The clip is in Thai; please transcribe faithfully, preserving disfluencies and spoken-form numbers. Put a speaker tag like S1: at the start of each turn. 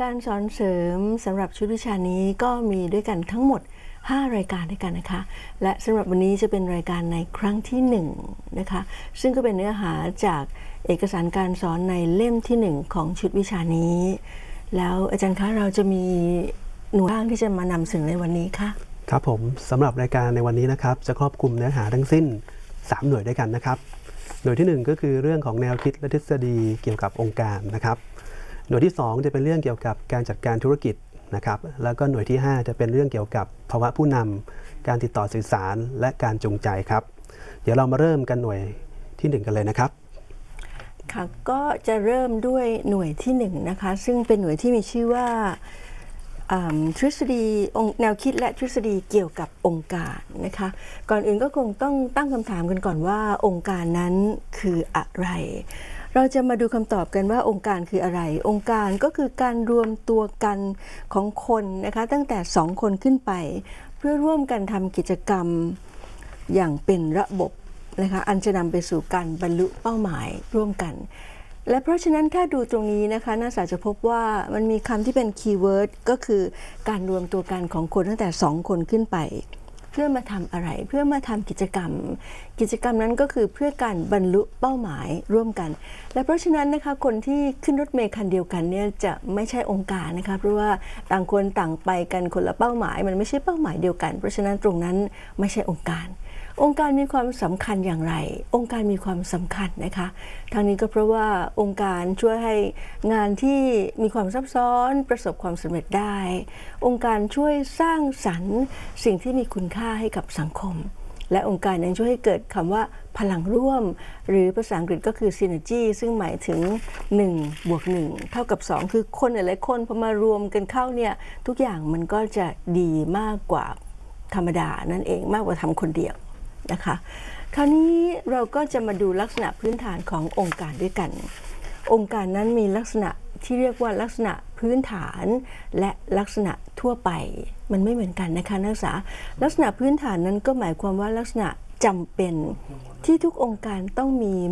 S1: การสอนเสริมสำหรับชุดวิชานี้ก็มีด้วยกันทั้งหมดห้ารายการด้วยกันนะคะและสำหรับวันนี้จะเป็นรายการในครั้งที่หนึ่งนะคะซึ่งก็เป็นเนื้อหาจากเอกสารการสอนในเล่มที่หนึ่งของชุดวิชานี้แล้วอาจารย์คะเราจะมีหน่วยบ้างที่จะมานำเสนอในวันนี้ค่ะ
S2: ครับผมสำหรับรายการในวันนี้นะครับจะครอบคลุมเนื้อหาทั้งสิ้นสามหน่วยด้วยกันนะครับหน่วยที่หนึ่งก็คือเรื่องของแนวคิดและทฤษฎีเกี่ยวกับองค์การนะครับหน่วยที่สองจะเป็นเรื่องเกี่ยวกับการจัดการธุรกิจนะครับแล้วก็หน่วยที่ห้าจะเป็นเรื่องเกี่ยวกับภาวะผู้นำการติดต่อสื่อสารและการจูงใจครับเดี๋ยวเรามาเริ่มกันหน่วยที่หนึ่งกันเลยนะครับ
S1: ค่ะก็จะเริ่มด้วยหน่วยที่หนึ่งนะคะซึ่งเป็นหน่วยที่มีชื่อว่าทฤษฎีแนวคิดและทฤษฎีเกี่ยวกับองค์การนะคะก่อนอื่นก็คงต้องตั้งคำถามกันก่อนว่าองค์การนั้นคืออะไรเราจะมาดูคำตอบกันว่าองค์การคืออะไรองค์การก็คือการรวมตัวกันของคนนะคะตั้งแต่สองคนขึ้นไปเพื่อร่วมกันทำกิจกรรมอย่างเป็นระบบนะคะอันจะนำไปสู่การบรรลุเป้าหมายร่วมกันและเพราะฉะนั้นถ้าดูตรงนี้นะคะนักศึกษาจะพบว่ามันมีคำที่เป็นคีย์เวิร์ดก็คือการรวมตัวกันของคนตั้งแต่สองคนขึ้นไปเพื่อมาทำอะไรเพื่อมาทำกิจกรรมกิจกรรมนั้นก็คือเพื่อการบรรลุเป้าหมายร่วมกันและเพราะฉะนั้นนะคะคนที่ขึ้นรถเมล์คันเดียวกันเนี่ยจะไม่ใช่องค์การนะคะเพราะว่าต่างคนต่างไปกันคนละเป้าหมายมันไม่ใช่เป้าหมายเดียวกันเพราะฉะนั้นตรงนั้นไม่ใช่องค์การองค์การมีความสำคัญอย่างไรองค์การมีความสำคัญนะคะทางนี้ก็เพราะว่าองค์การช่วยให้งานที่มีความซับซ้อนประสบความสำเร็จได้องค์การช่วยสร้างสรรค์สิ่งที่มีคุณค่าให้กับสังคมและองค์การยังช่วยให้เกิดคำว่าพลังร่วมหรือภาษาอังกฤษก็คือ synergy ซึ่งหมายถึงหนึ่งบวกหนึ่งเท่ากับสองคือคนหลายๆคนพอมารวมกันเข้าเนี่ยทุกอย่างมันก็จะดีมากกว่าธรรมดานั่นเองมากกว่าทำคนเดียวนะคะคราวนี้เราก็จะมาดูลักษณะพื้นฐานขององค์การด้วยกันองค์การนั้นมีลักษณะที่เรียกว่าลักษณะพื้นฐานและลักษณะทั่วไปมันไม่เหมือนกันนะคะนักศึกษาลักษณะพื้นฐานนั้นก็หมายความว่าลักษณะจำเป็นที่ทุกองค์การต้องมี